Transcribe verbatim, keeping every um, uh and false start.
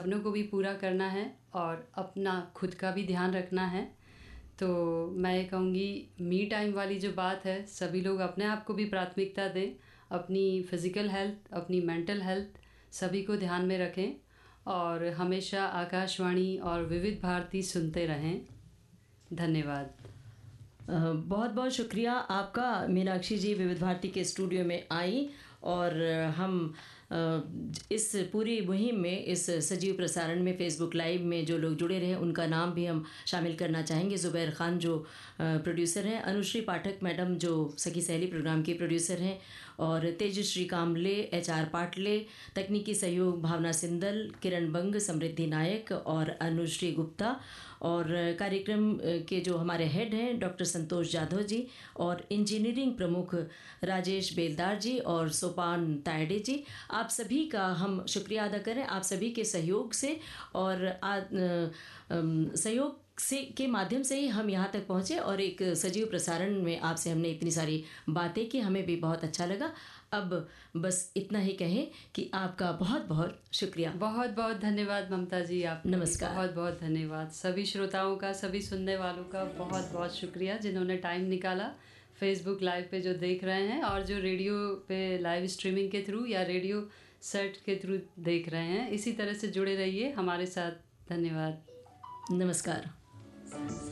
सपनों को भी पूरा करना है और अपना खुद का भी ध्यान रखना है। तो मैं ये कहूँगी मी टाइम वाली जो बात है, सभी लोग अपने आप को भी प्राथमिकता दें, अपनी फ़िज़िकल हेल्थ, अपनी मेंटल हेल्थ सभी को ध्यान में रखें और हमेशा आकाशवाणी और विविध भारती सुनते रहें। धन्यवाद। बहुत बहुत शुक्रिया आपका मीनाक्षी जी, विविध भारती के स्टूडियो में आई और हम इस पूरी मुहिम में, इस सजीव प्रसारण में, फेसबुक लाइव में जो लोग जुड़े रहे उनका नाम भी हम शामिल करना चाहेंगे। ज़ुबैर खान जो प्रोड्यूसर हैं, अनुश्री पाठक मैडम जो सखी सहेली प्रोग्राम की प्रोड्यूसर हैं, और तेजश्री कामले, एच आर पाटले, तकनीकी सहयोग भावना सिंदल, किरण बंग, समृद्धि नायक और अनुश्री गुप्ता, और कार्यक्रम के जो हमारे हेड हैं डॉक्टर संतोष जाधव जी, और इंजीनियरिंग प्रमुख राजेश बेलदार जी और सोपान तायडे जी। आप सभी का हम शुक्रिया अदा करें, आप सभी के सहयोग से और आ, सहयोग से के माध्यम से ही हम यहाँ तक पहुँचे और एक सजीव प्रसारण में आपसे हमने इतनी सारी बातें की, हमें भी बहुत अच्छा लगा। अब बस इतना ही कहें कि आपका बहुत बहुत शुक्रिया। बहुत बहुत धन्यवाद ममता जी, आप नमस्कार। बहुत बहुत धन्यवाद। सभी श्रोताओं का, सभी सुनने वालों का बहुत बहुत शुक्रिया जिन्होंने टाइम निकाला फेसबुक लाइव पे जो देख रहे हैं और जो रेडियो पे लाइव स्ट्रीमिंग के थ्रू या रेडियो सेट के थ्रू देख रहे हैं। इसी तरह से जुड़े रहिए हमारे साथ। धन्यवाद। नमस्कार।